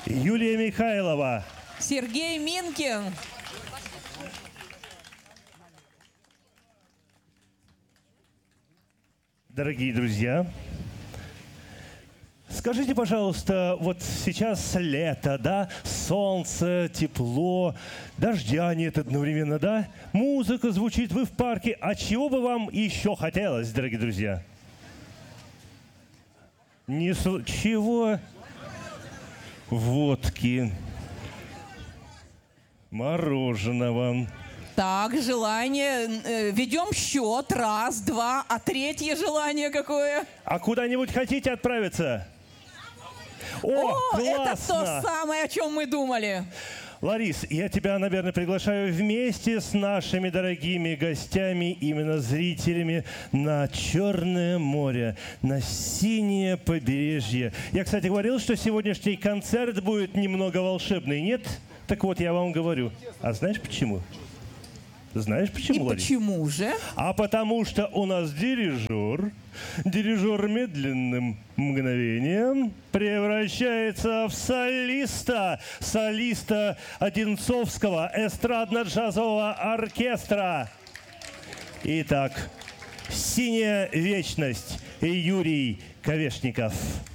Юлия Михайлова. Сергей Минкин. Дорогие друзья, скажите, пожалуйста, вот сейчас лето, да, солнце, тепло, дождя нет одновременно, да, музыка звучит, вы в парке, а чего бы вам еще хотелось, дорогие друзья? Чего? Водки, мороженого. Так, желание. Ведем счет. Раз, два. А третье желание какое? А куда-нибудь хотите отправиться? О, классно! Это то самое, о чем мы думали. Ларис, я тебя, наверное, приглашаю вместе с нашими дорогими гостями, именно зрителями, на Черное море, на синее побережье. Я, кстати, говорил, что сегодняшний концерт будет немного волшебный, нет? Так вот, я вам говорю. А знаешь почему? Знаешь почему, Ларис? Почему же? А потому что у нас дирижер медленным мгновением превращается в солиста Одинцовского эстрадно-джазового оркестра. Итак, «Синяя вечность» и Юрий Ковешников.